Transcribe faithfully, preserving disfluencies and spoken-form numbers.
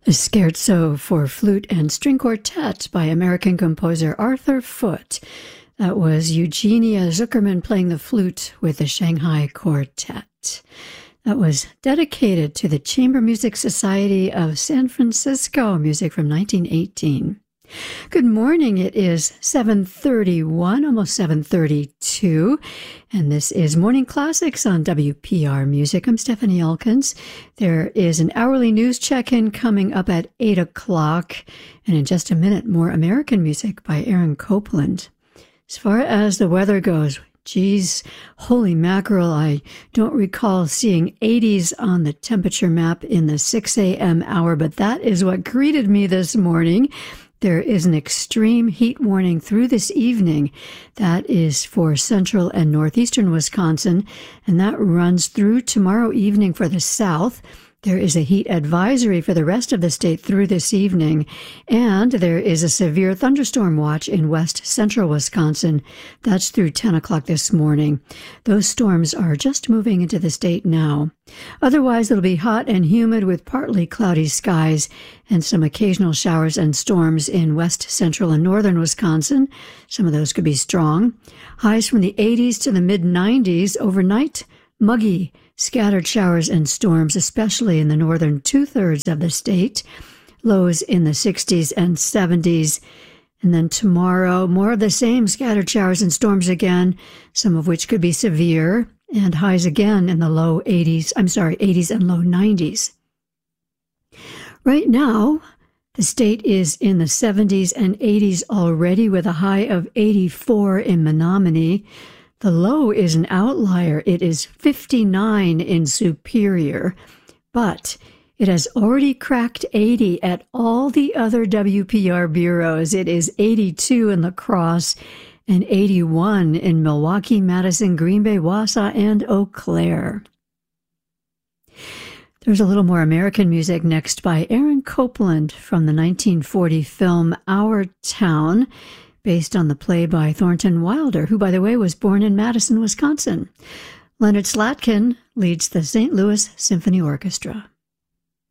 A Scherzo for Flute and String Quartet by American composer Arthur Foote. That was Eugenia Zuckerman playing the flute with the Shanghai Quartet. That was dedicated to the Chamber Music Society of San Francisco, music from nineteen eighteen. Good morning. It is seven thirty-one, almost seven thirty-two, and this is Morning Classics on W P R Music. I'm Stephanie Elkins. There is an hourly news check-in coming up at eight o'clock, and in just a minute, more American music by Aaron Copland. As far as the weather goes, geez, holy mackerel, I don't recall seeing eighties on the temperature map in the six a.m. hour, but that is what greeted me this morning. There is an extreme heat warning through this evening. That is for central and northeastern Wisconsin, and that runs through tomorrow evening for the south. There is a heat advisory for the rest of the state through this evening, and there is a severe thunderstorm watch in west central Wisconsin. That's through ten o'clock this morning. Those storms are just moving into the state now. Otherwise, it'll be hot and humid with partly cloudy skies and some occasional showers and storms in west central and northern Wisconsin. Some of those could be strong. Highs from the eighties to the mid nineties overnight. Muggy, scattered showers and storms, especially in the northern two-thirds of the state. Lows in the sixties and seventies. And then tomorrow, more of the same, scattered showers and storms again, some of which could be severe, and highs again in the low eighties, I'm sorry, eighties and low nineties. Right now, the state is in the seventies and eighties already, with a high of eighty-four in Menominee. The low is an outlier. It is fifty-nine in Superior, but it has already cracked eighty at all the other W P R bureaus. It is eighty-two in La Crosse and eighty-one in Milwaukee, Madison, Green Bay, Wausau, and Eau Claire. There's a little more American music next by Aaron Copland from the nineteen forty film Our Town, based on the play by Thornton Wilder, who, by the way, was born in Madison, Wisconsin. Leonard Slatkin leads the Saint Louis Symphony Orchestra.